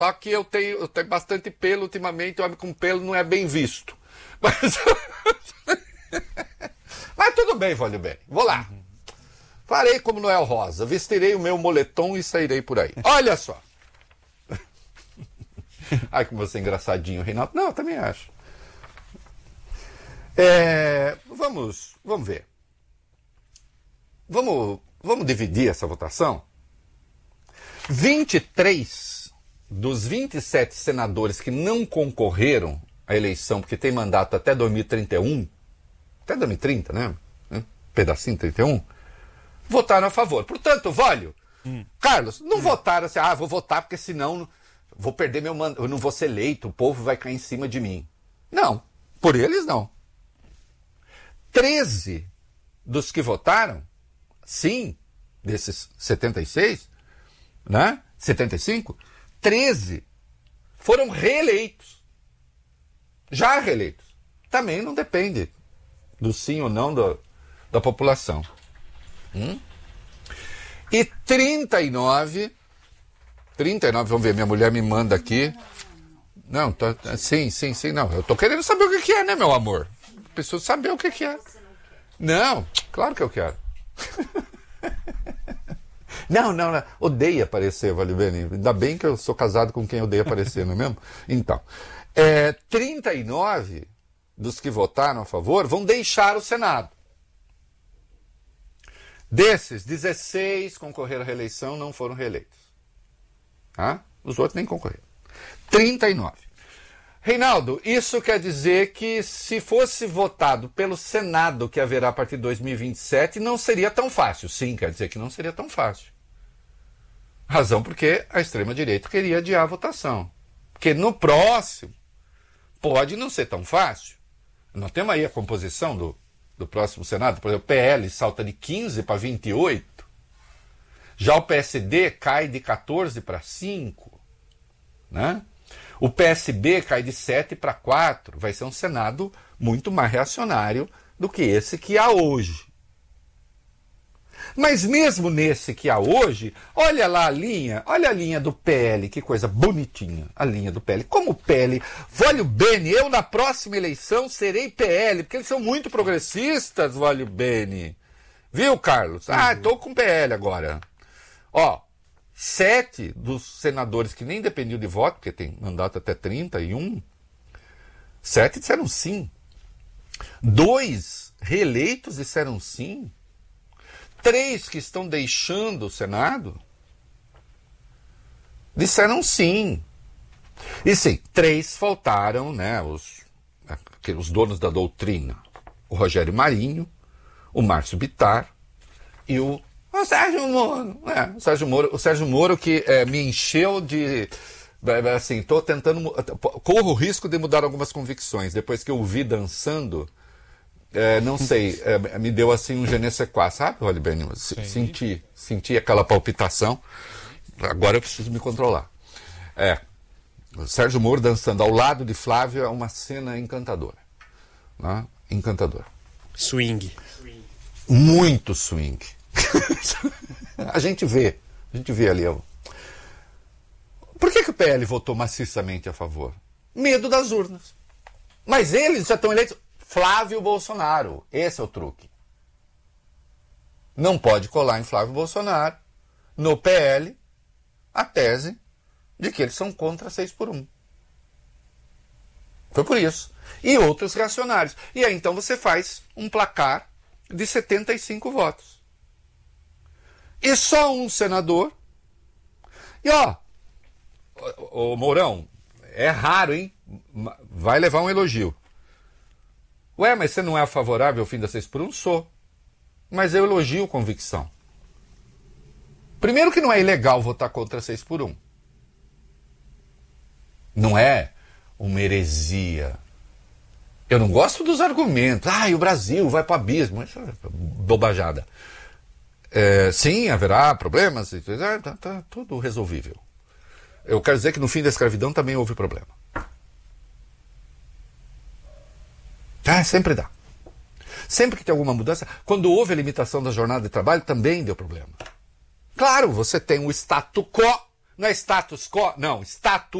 Só que eu tenho bastante pelo ultimamente, homem com pelo não é bem visto. Mas tudo bem, Vale bem. Vou lá. Farei como Noel Rosa, vestirei o meu moletom e sairei por aí. Olha só. Ai, como você é engraçadinho, Reinaldo. Não, eu também acho. Vamos ver. Vamos dividir essa votação? 23 dos 27 senadores que não concorreram à eleição, porque tem mandato até 2031, até 2030, né? Pedacinho 31, votaram a favor. Portanto, Vólio, Carlos, não votaram assim, vou votar porque senão vou perder meu mandato, eu não vou ser eleito, o povo vai cair em cima de mim. Não, por eles não. 13 dos que votaram, sim, desses 76, né? 75, 13 foram reeleitos. Já reeleitos. Também não depende do sim ou não da população. E 39, vamos ver, minha mulher me manda aqui. Não, sim, não. Eu tô querendo saber o que é, né, meu amor? Preciso saber o que é. Não, claro que eu quero. Não. Odeia aparecer, Vale Bene. Ainda bem que eu sou casado com quem odeia aparecer, não é mesmo? Então, 39 dos que votaram a favor vão deixar o Senado. Desses, 16 concorreram à reeleição, não foram reeleitos. Os outros nem concorreram. 39. Reinaldo, isso quer dizer que se fosse votado pelo Senado, que haverá a partir de 2027, não seria tão fácil. Sim, quer dizer que não seria tão fácil. Razão porque a extrema-direita queria adiar a votação. Porque no próximo pode não ser tão fácil. Nós temos aí a composição do próximo Senado. Por exemplo, o PL salta de 15 para 28. Já o PSD cai de 14 para 5. Né? O PSB cai de 7 para 4. Vai ser um Senado muito mais reacionário do que esse que há hoje. Mas mesmo nesse que há hoje, olha lá olha a linha do PL, que coisa bonitinha, a linha do PL. Como o PL, Vólio Bene, eu na próxima eleição serei PL, porque eles são muito progressistas, Vólio Bene. Viu, Carlos? Estou com PL agora. 7 dos senadores que nem dependiam de voto, porque tem mandato até 31, 7 disseram sim. 2 reeleitos disseram sim. 3 que estão deixando o Senado disseram sim. E sim, 3 faltaram, né, os donos da doutrina. O Rogério Marinho, o Márcio Bittar e o Sérgio Moro. O Sérgio Moro que me encheu de... Assim, estou tentando... Corro o risco de mudar algumas convicções. Depois que eu o vi dançando... não sei, me deu assim um je ne sais quoi, sabe, Vale Bene? Senti aquela palpitação. Agora eu preciso me controlar. O Sérgio Moro dançando ao lado de Flávio é uma cena encantadora. Né? Encantadora. Swing. Muito swing. A gente vê ali. Por que o PL votou maciçamente a favor? Medo das urnas. Mas eles já estão eleitos. Flávio Bolsonaro, esse é o truque. Não pode colar em Flávio Bolsonaro, no PL, a tese de que eles são contra 6x1. Foi por isso. E outros reacionários. E aí então você faz um placar de 75 votos. E só um senador. E ô Mourão, é raro, hein? Vai levar um elogio. Ué, mas você não é favorável ao fim da 6x1? Sou. Mas eu elogio convicção. Primeiro que não é ilegal votar contra 6x1. Não é uma heresia. Eu não gosto dos argumentos. O Brasil vai para o abismo. Isso é bobajada. Sim, haverá problemas. Tá tudo resolvível. Eu quero dizer que no fim da escravidão também houve problema. Sempre dá. Sempre que tem alguma mudança, quando houve a limitação da jornada de trabalho, também deu problema. Claro, você tem um status quo Não é status quo? Não, status